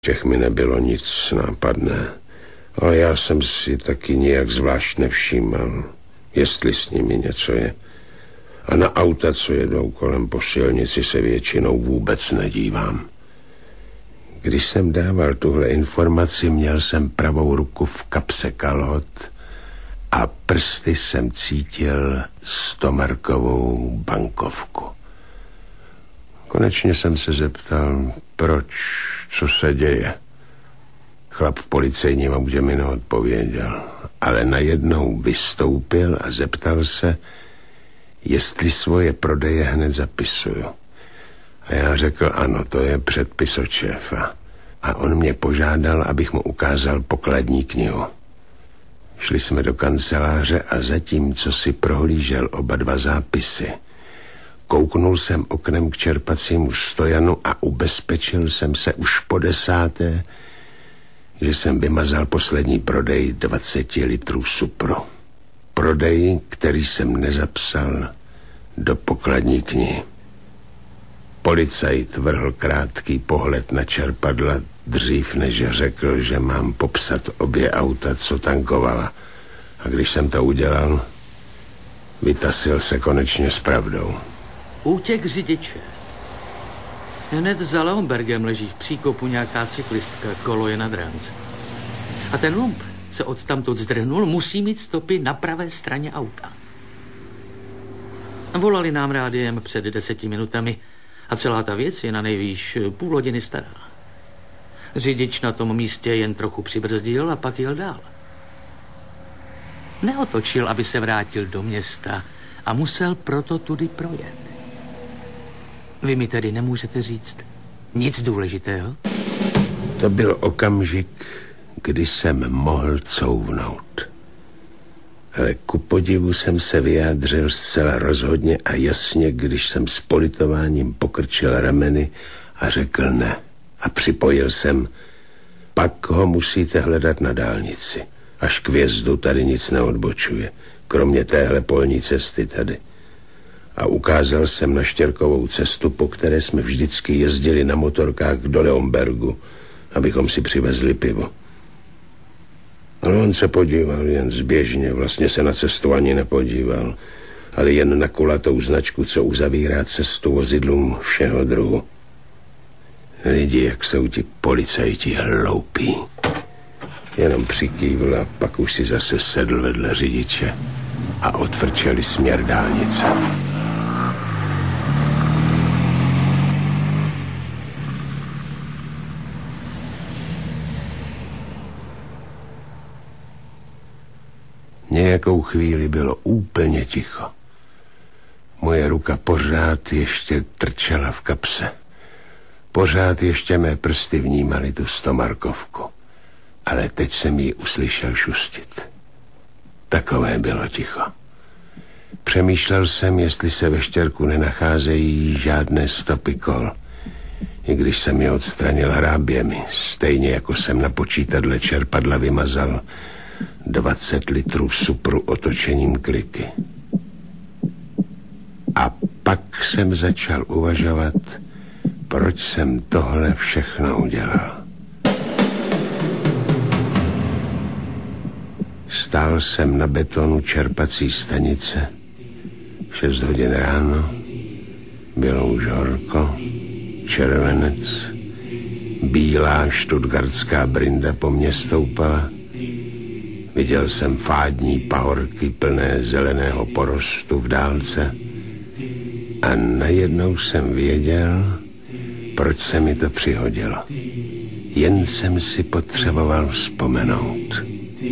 Těch mi nebylo nic nápadné, ale já jsem si taky nijak zvlášť nevšímal, jestli s nimi něco je. A na auta, co jedou kolem po silnici, se většinou vůbec nedívám. Když jsem dával tuhle informaci, měl jsem pravou ruku v kapse kalhot a prsty jsem cítil 100markovou bankovku. Konečně jsem se zeptal, proč, co se děje. Chlap v policejním autě mi neodpověděl, ale najednou vystoupil a zeptal se, jestli svoje prodeje hned zapisuju. A já řekl, ano, to je předpis od šéfa. A on mě požádal, abych mu ukázal pokladní knihu. Šli jsme do kanceláře a zatímco si prohlížel oba dva zápisy, kouknul jsem oknem k čerpacímu stojanu a ubezpečil jsem se už po 10., že jsem vymazal poslední prodej 20 litrů supru. Prodej, který jsem nezapsal do pokladní knihy. Policajt vrhl krátký pohled na čerpadla dřív, než řekl, že mám popsat obě auta, co tankovala. A když jsem to udělal, vytasil se konečně s pravdou. Útěk řidiče. Hned za Leonbergem leží v příkopu nějaká cyklistka, kolo je nad rámce. A ten lump, co odtamtud zdrhnul, musí mít stopy na pravé straně auta. Volali nám rádiem před 10 minutami a celá ta věc je na nejvýš půl hodiny stará. Řidič na tom místě jen trochu přibrzdil a pak jel dál. Neotočil, aby se vrátil do města a musel proto tudy projet. Vy mi tedy nemůžete říct nic důležitého? To byl okamžik, kdy jsem mohl couvnout. Ale ku podivu jsem se vyjádřil zcela rozhodně a jasně, když jsem s politováním pokrčil rameny a řekl ne. A připojil jsem, pak ho musíte hledat na dálnici. Až k vjezdu tady nic neodbočuje, kromě téhle polní cesty tady. A ukázal jsem na Štěrkovou cestu, po které jsme vždycky jezdili na motorkách do Leonbergu, abychom si přivezli pivo. Ale on se podíval jen zběžně, vlastně se na cestu ani nepodíval, ale jen na kulatou značku, co uzavírá cestu vozidlům všeho druhu. Lidi, jak jsou ti policajti hloupí. Jenom přikývl a pak už si zase sedl vedle řidiče a odfrčeli směr dálnice. Nějakou chvíli bylo úplně ticho. Moje ruka pořád ještě trčela v kapse. Pořád ještě mé prsty vnímaly tu 100markovku. Ale teď jsem ji uslyšel šustit. Takové bylo ticho. Přemýšlel jsem, jestli se ve Štěrku nenacházejí žádné stopy kol. I když jsem je odstranil hráběmi, stejně jako jsem na počítadle čerpadla vymazal 20 litrů supru otočením kliky. A pak jsem začal uvažovat, proč jsem tohle všechno udělal. Stál jsem na betonu čerpací stanice. 6 hodin ráno. Bylo už horko. Červenec. Bílá štutgartská brinda po mně stoupala. Viděl jsem fádní pahorky plné zeleného porostu v dálce. A najednou jsem věděl, proč se mi to přihodilo. Jen jsem si potřeboval vzpomenout.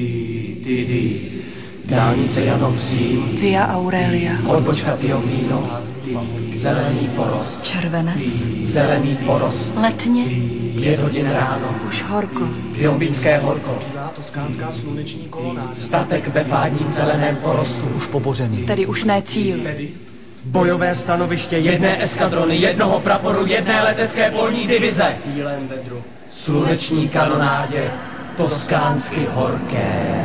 Dálnice Janov-Řím, Via Aurelia, odbočka Piomino, zelený porost, červenec, zelený porost, letně, 5 hodin ráno, už horko, Piombinské horko, Toskánská sluneční kolonáda, statek ve fádním zeleném porostu, už pobořený. tedy už ne cíl. Bojové stanoviště jedné eskadrony, jednoho praporu, jedné letecké polní divize, v bílém vedru. sluneční kanonádě, toskánsky horké.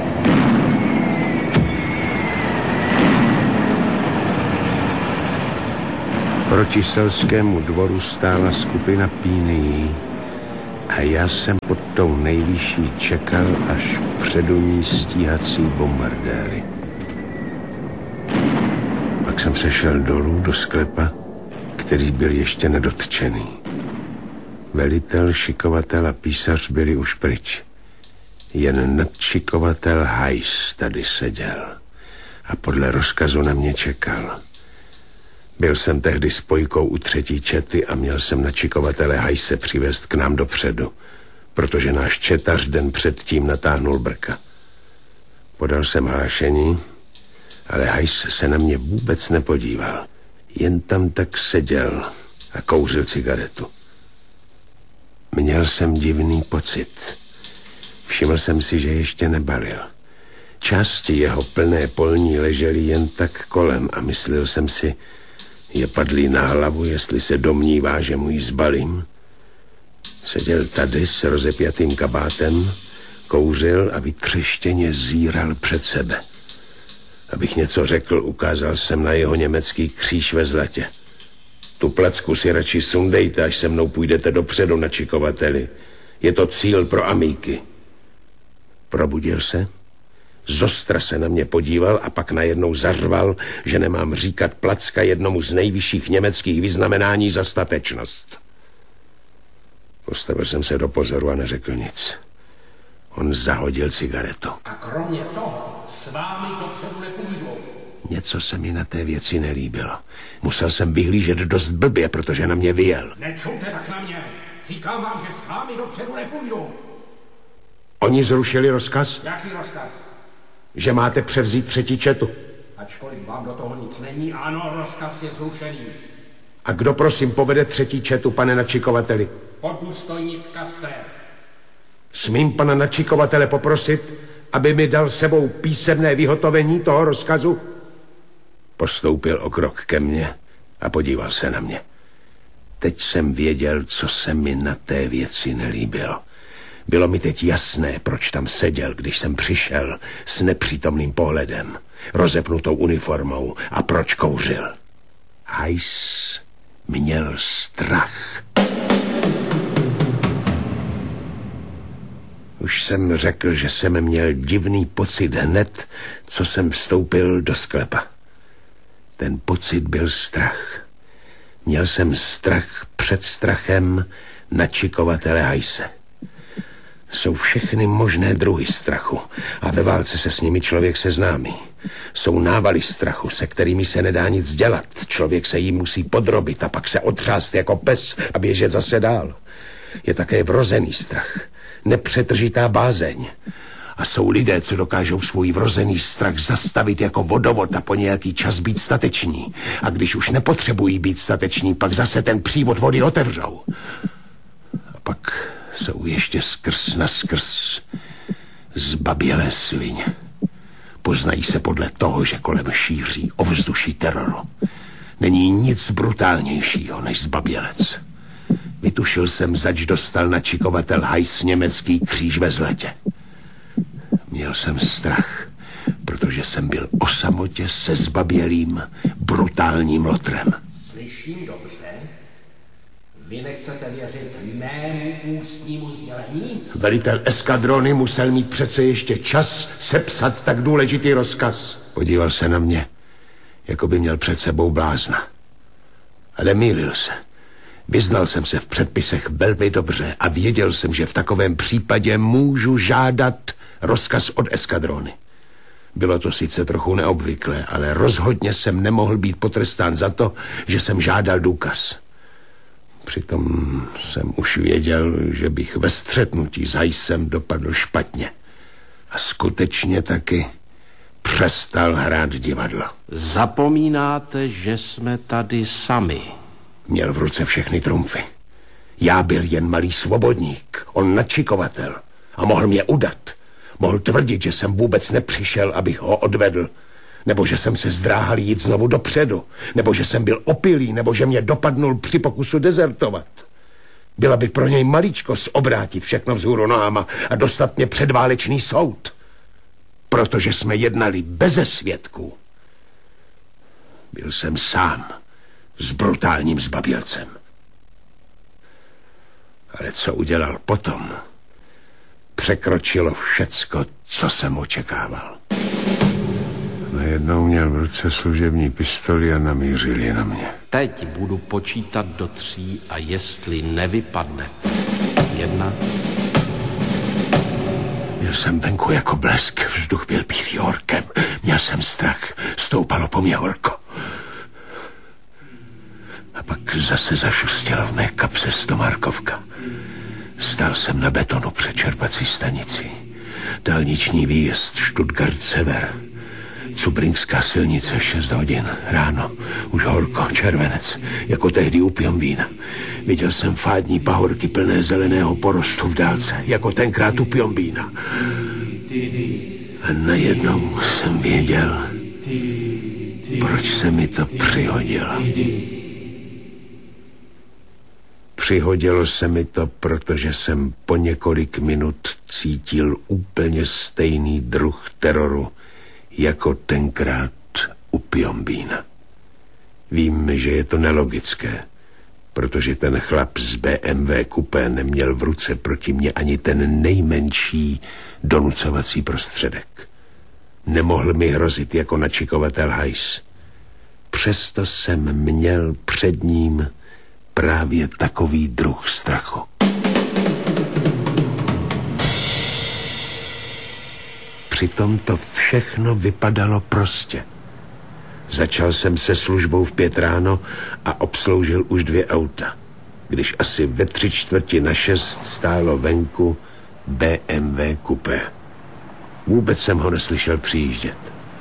Proti selskému dvoru stála skupina pínií A já jsem pod tou nejvyšší čekal, až předumí stíhací bombardéry. Pak jsem se šel dolů do sklepa, který byl ještě nedotčený. Velitel, šikovatel a písař byli už pryč. Jen nadšikovatel Heiss tady seděl a podle rozkazu na mě čekal. Byl jsem tehdy spojkou u 3. čety a měl jsem nadšikovatele Heisse přivést k nám dopředu, protože náš četař den předtím natáhnul brka. Podal jsem hlášení, ale Heiss se na mě vůbec nepodíval. Jen tam tak seděl a kouřil cigaretu. Měl jsem divný pocit. Všiml jsem si, že ještě nebalil. Části jeho plné polní ležely jen tak kolem a myslel jsem si, je padlý na hlavu, jestli se domnívá, že mu ji zbalím. Seděl tady s rozepjatým kabátem, kouřil a vytřeštěně zíral před sebe. Abych něco řekl, ukázal jsem na jeho německý kříž ve zlatě. Tu placku si radši sundejte, až se mnou půjdete dopředu, nadšikovateli. Je to cíl pro amíky. Probudil se, zostra se na mě podíval a pak najednou zařval, že nemám říkat placka jednomu z nejvyšších německých vyznamenání za statečnost. Postavil jsem se do pozoru a neřekl nic. On zahodil cigaretu. A kromě toho s vámi dopředu nepůjdu. Něco se mi na té věci nelíbilo. Musel jsem vyhlížet dost blbě, protože na mě vyjel. Nečumte tak na mě. Říkám vám, že s vámi dopředu nepůjdu. Oni zrušili rozkaz? Jaký rozkaz? Že máte převzít 3. četu. Ačkoliv vám do toho nic není, ano, rozkaz je zrušený. A kdo prosím povede 3. četu, pane nadšikovateli? Podůstojník Kastner. Smím pana nadšikovatele poprosit, aby mi dal sebou písemné vyhotovení toho rozkazu? Postoupil o krok ke mně a podíval se na mě. Teď jsem věděl, co se mi na té věci nelíbilo. Bylo mi teď jasné, proč tam seděl, když jsem přišel s nepřítomným pohledem, rozepnutou uniformou a proč kouřil. Heiss měl strach. Už jsem řekl, že jsem měl divný pocit hned, co jsem vstoupil do sklepa. Ten pocit byl strach. Měl jsem strach před strachem nadšikovatele Heisse. Jsou všechny možné druhy strachu a ve válce se s nimi člověk seznámí. Jsou návaly strachu, se kterými se nedá nic dělat. Člověk se jim musí podrobit a pak se otřást jako pes a běžet zase dál. Je také vrozený strach, nepřetržitá bázeň. A jsou lidé, co dokážou svůj vrozený strach zastavit jako vodovod a po nějaký čas být stateční. A když už nepotřebují být stateční, pak zase ten přívod vody otevřou. A pak jsou ještě skrz na skrz zbabělé svině. Poznají se podle toho, že kolem šíří ovzduší teroru. Není nic brutálnějšího než zbabělec. Vytušil jsem, zač dostal nadšikovatel Heiss německý kříž ve zlatě. Měl jsem strach, protože jsem byl o samotě se zbabělým, brutálním lotrem. Slyším dobře? Vy nechcete věřit mému ústnímu sdělení? Velitel eskadrony musel mít přece ještě čas sepsat tak důležitý rozkaz. Podíval se na mě, jako by měl před sebou blázna. Ale mýlil se. Vyznal jsem se v předpisech velmi dobře a věděl jsem, že v takovém případě můžu žádat rozkaz od eskadrony. Bylo to sice trochu neobvyklé, ale rozhodně jsem nemohl být potrestán za to, že jsem žádal důkaz. Přitom jsem už věděl, že bych ve střetnutí s Heissem dopadl špatně. A skutečně taky přestal hrát divadlo. Zapomínáte, že jsme tady sami. Měl v ruce všechny trumfy. Já byl jen malý svobodník, on nadšikovatel. A mohl mě udat. Mohl tvrdit, že jsem vůbec nepřišel, abych ho odvedl. Nebo že jsem se zdráhal jít znovu dopředu. Nebo že jsem byl opilý, nebo že mě dopadnul při pokusu dezertovat. Byla by pro něj maličkost obrátit všechno vzhůru nohama a dostat mě před válečný soud. Protože jsme jednali beze svědků. Byl jsem sám s brutálním zbabělcem. Ale co udělal potom, překročilo všecko, co jsem očekával. Najednou měl v ruce služební pistoli a namířil je na mě. Teď budu počítat do 3 a jestli nevypadne 1. Byl jsem venku jako blesk, vzduch byl bílý horkem, měl jsem strach, stoupalo po mě horko. A pak zase zašustila v mé kapse 100 markovka. Stál jsem na betonu před čerpací stanicí. Dálniční výjezd Stuttgart Sever. Cubrinská silnice, 6 hodin ráno. Už horko, červenec, jako tehdy u Piombína. Viděl jsem fádní pahorky plné zeleného porostu v dálce, jako tenkrát u Piombína. A najednou jsem věděl, proč se mi to přihodilo. Přihodilo se mi to, protože jsem po několik minut cítil úplně stejný druh teroru, jako tenkrát u Piombína. Vím, že je to nelogické, protože ten chlap z BMW kupé neměl v ruce proti mně ani ten nejmenší donucovací prostředek. Nemohl mi hrozit jako načikovatel hajs. Přesto jsem měl před ním právě takový druh strachu. Přitom to všechno vypadalo prostě. Začal jsem se službou v 5 ráno a obsloužil už 2 auta. Když asi ve 5:45 stálo venku BMW kupé. Vůbec jsem ho neslyšel přijíždět.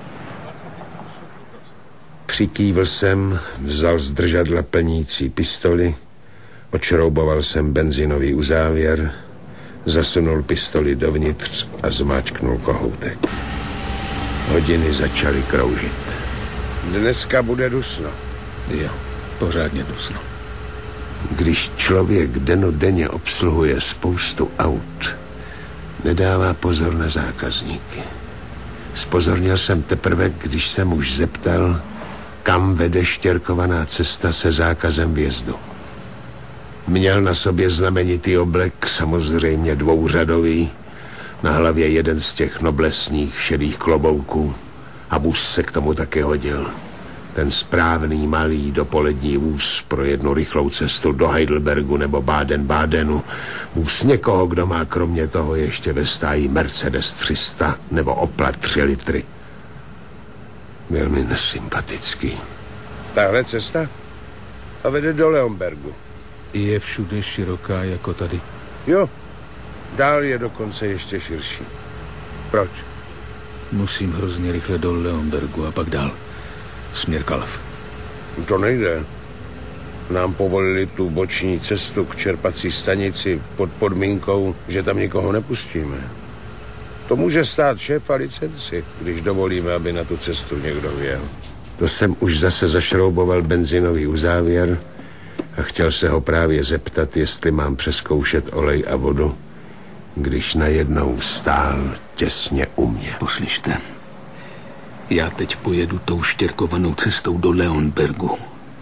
Přikývl jsem, vzal z držadla plnící pistoli, odšrouboval jsem benzinový uzávěr, zasunul pistoli dovnitř a zmáčknul kohoutek. Hodiny začaly kroužit. Dneska bude dusno. Jo, pořádně dusno. Když člověk dennodenně obsluhuje spoustu aut, nedává pozor na zákazníky. Spozornil jsem teprve, když jsem muž zeptal, kam vede štěrkovaná cesta se zákazem vjezdu. Měl na sobě znamenitý oblek, samozřejmě dvouřadový, na hlavě jeden z těch noblesních šedých klobouků a vůz se k tomu také hodil. Ten správný malý dopolední vůz pro jednu rychlou cestu do Heidelbergu nebo Baden-Badenu. Vůz někoho, kdo má kromě toho ještě ve stáji Mercedes 300 nebo Opla 3 litry. Byl mi nesympatický. Tahle cesta a vede do Leonbergu. Je všude široká jako tady? Jo, dál je dokonce ještě širší. Proč? Musím hrozně rychle do Leonbergu a pak dál. Směr Kalv. To nejde. Nám povolili tu boční cestu k čerpací stanici pod podmínkou, že tam nikoho nepustíme. To může stát šéfa licenci, když dovolíme, aby na tu cestu někdo vjel. To jsem už zase zašrouboval benzinový uzávěr a chtěl se ho právě zeptat, jestli mám přezkoušet olej a vodu, když najednou stál těsně u mě. Poslyšte, já teď pojedu tou štěrkovanou cestou do Leonbergu.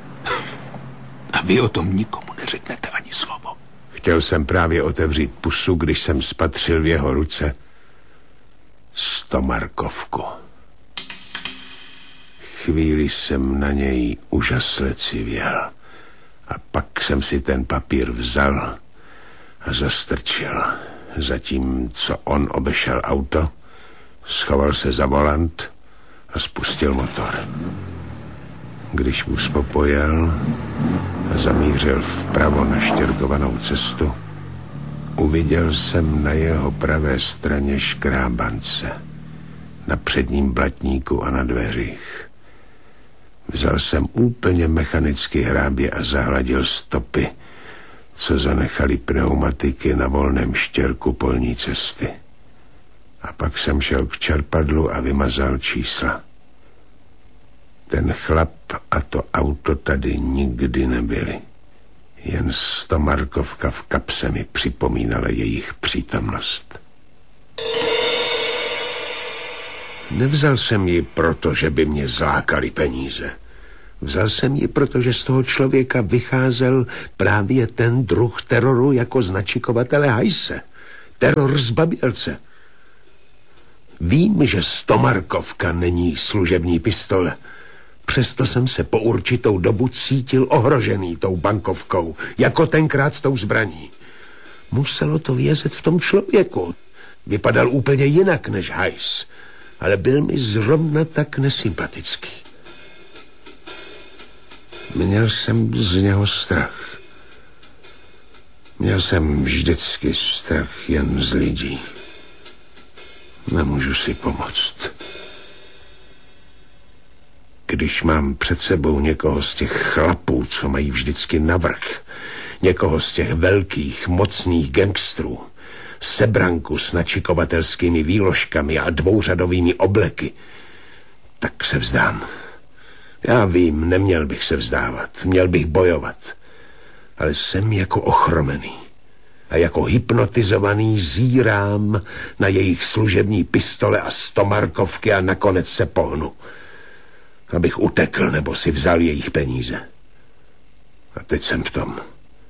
A vy o tom nikomu neřeknete ani slovo. Chtěl jsem právě otevřít pusu, když jsem spatřil v jeho ruce 100 markovku. Chvíli jsem na něj úžasle civěl. A pak jsem si ten papír vzal a zastrčil. Zatímco on obešel auto, schoval se za volant a spustil motor. Když vůz popojel a zamířil vpravo na štěrkovanou cestu, uviděl jsem na jeho pravé straně škrábance, na předním blatníku a na dveřích. Vzal jsem úplně mechanicky hrábě a zahladil stopy, co zanechali pneumatiky na volném štěrku polní cesty. A pak jsem šel k čerpadlu a vymazal čísla. Ten chlap a to auto tady nikdy nebyli. Jen 100 markovka v kapse mi připomínala jejich přítomnost. Nevzal jsem ji proto, že by mě zlákali peníze. Vzal jsem ji, protože z toho člověka vycházel právě ten druh teroru jako značikovatele hajse. Teror zbabělce. Vím, že 100markovka není služební pistole. Přesto jsem se po určitou dobu cítil ohrožený tou bankovkou, jako tenkrát tou zbraní. Muselo to vězet v tom člověku. Vypadal úplně jinak než hajs, ale byl mi zrovna tak nesympatický. Měl jsem z něho strach. Měl jsem vždycky strach jen z lidí. Nemůžu si pomoct. Když mám před sebou někoho z těch chlapů, co mají vždycky navrch, někoho z těch velkých, mocných gangstrů, sebranku s načikovatelskými výložkami a dvouřadovými obleky, tak se vzdám. Já vím, neměl bych se vzdávat, měl bych bojovat, ale jsem jako ochromený a jako hypnotizovaný zírám na jejich služební pistole a 100markovky a nakonec se pohnu, abych utekl nebo si vzal jejich peníze. A teď jsem v tom.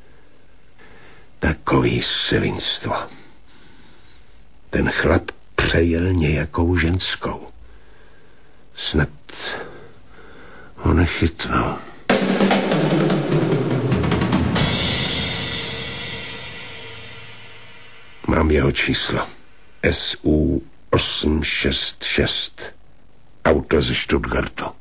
Takový svinstvo. Ten chlap přejel nějakou ženskou. Snad ho nechytnou. Mám jeho číslo. SU 866. Auto ze Stuttgartu.